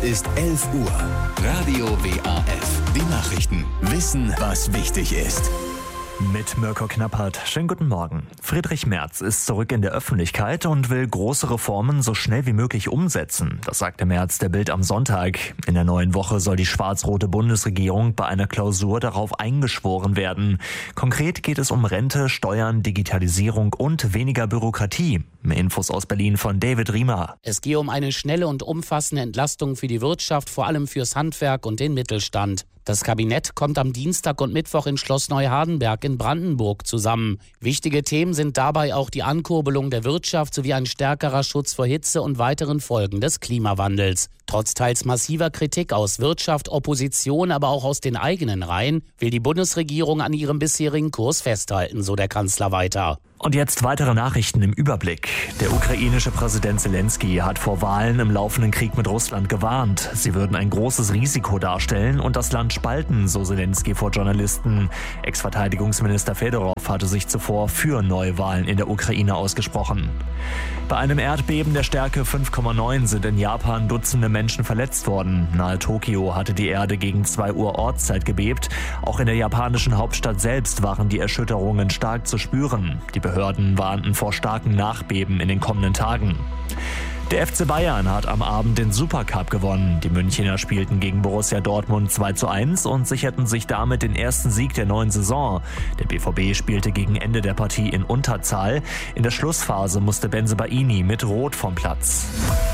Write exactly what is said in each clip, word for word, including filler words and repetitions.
Ist elf Uhr. Radio W A F. Die Nachrichten. Wissen, was wichtig ist. Mit Mirko Knappert. Schönen guten Morgen. Friedrich Merz ist zurück in der Öffentlichkeit und will große Reformen so schnell wie möglich umsetzen. Das sagte Merz der Bild am Sonntag. In der neuen Woche soll die schwarz-rote Bundesregierung bei einer Klausur darauf eingeschworen werden. Konkret geht es um Rente, Steuern, Digitalisierung und weniger Bürokratie. Mehr Infos aus Berlin von David Riemer. Es gehe um eine schnelle und umfassende Entlastung für die Wirtschaft, vor allem fürs Handwerk und den Mittelstand. Das Kabinett kommt am Dienstag und Mittwoch in Schloss Neuhardenberg in Brandenburg zusammen. Wichtige Themen sind dabei auch die Ankurbelung der Wirtschaft sowie ein stärkerer Schutz vor Hitze und weiteren Folgen des Klimawandels. Trotz teils massiver Kritik aus Wirtschaft, Opposition, aber auch aus den eigenen Reihen, will die Bundesregierung an ihrem bisherigen Kurs festhalten, so der Kanzler weiter. Und jetzt weitere Nachrichten im Überblick. Der ukrainische Präsident Zelensky hat vor Wahlen im laufenden Krieg mit Russland gewarnt. Sie würden ein großes Risiko darstellen und das Land spalten, so Zelensky vor Journalisten. Ex-Verteidigungsminister Fedorov hatte sich zuvor für Neuwahlen in der Ukraine ausgesprochen. Bei einem Erdbeben der Stärke fünf Komma neun sind in Japan Dutzende Menschen verletzt worden. Nahe Tokio hatte die Erde gegen zwei Uhr Ortszeit gebebt. Auch in der japanischen Hauptstadt selbst waren die Erschütterungen stark zu spüren. Die Behörden warnten vor starken Nachbeben in den kommenden Tagen. Der F C Bayern hat am Abend den Supercup gewonnen. Die Münchner spielten gegen Borussia Dortmund zwei zu eins und sicherten sich damit den ersten Sieg der neuen Saison. Der B V B spielte gegen Ende der Partie in Unterzahl. In der Schlussphase musste Bensebaini mit Rot vom Platz.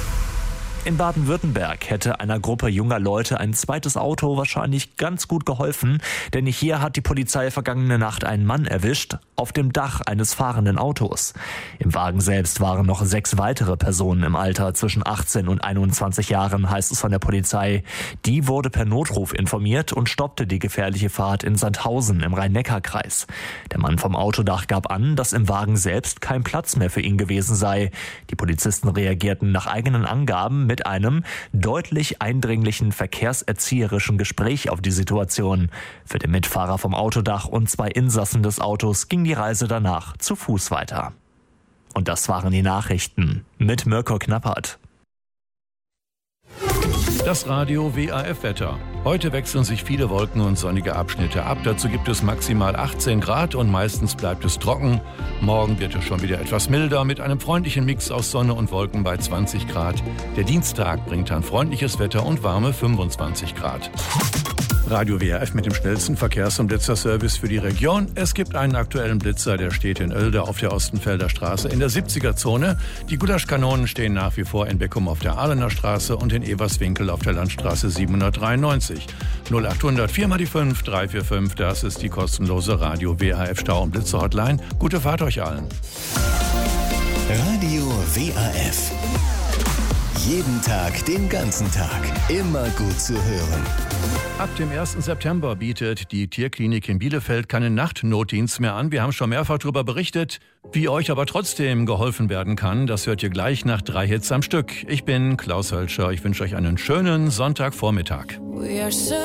In Baden-Württemberg hätte einer Gruppe junger Leute ein zweites Auto wahrscheinlich ganz gut geholfen, denn hier hat die Polizei vergangene Nacht einen Mann erwischt, auf dem Dach eines fahrenden Autos. Im Wagen selbst waren noch sechs weitere Personen im Alter zwischen achtzehn und einundzwanzig Jahren, heißt es von der Polizei. Die wurde per Notruf informiert und stoppte die gefährliche Fahrt in Sandhausen im Rhein-Neckar-Kreis. Der Mann vom Autodach gab an, dass im Wagen selbst kein Platz mehr für ihn gewesen sei. Die Polizisten reagierten nach eigenen Angaben mit Mit einem deutlich eindringlichen verkehrserzieherischen Gespräch auf die Situation. Für den Mitfahrer vom Autodach und zwei Insassen des Autos ging die Reise danach zu Fuß weiter. Und das waren die Nachrichten mit Mirko Knappert. Das Radio W A F-Wetter. Heute wechseln sich viele Wolken und sonnige Abschnitte ab. Dazu gibt es maximal achtzehn Grad und meistens bleibt es trocken. Morgen wird es schon wieder etwas milder mit einem freundlichen Mix aus Sonne und Wolken bei zwanzig Grad. Der Dienstag bringt dann freundliches Wetter und warme fünfundzwanzig Grad. Radio W A F mit dem schnellsten Verkehrs- und Blitzerservice für die Region. Es gibt einen aktuellen Blitzer, der steht in Oelde auf der Ostenfelder Straße in der siebziger-Zone. Die Gulaschkanonen stehen nach wie vor in Beckum auf der Ahlener Straße und in Eberswinkel auf der Landstraße siebenhundertdreiundneunzig. null achthundert vier mal die fünf drei vier fünf, das ist die kostenlose Radio W A F Stau- und Blitzer-Hotline. Gute Fahrt euch allen. Radio W A F. Jeden Tag, den ganzen Tag. Immer gut zu hören. Ab dem ersten September bietet die Tierklinik in Bielefeld keinen Nachtnotdienst mehr an. Wir haben schon mehrfach darüber berichtet. Wie euch aber trotzdem geholfen werden kann, das hört ihr gleich nach drei Hits am Stück. Ich bin Klaus Hölscher. Ich wünsche euch einen schönen Sonntagvormittag.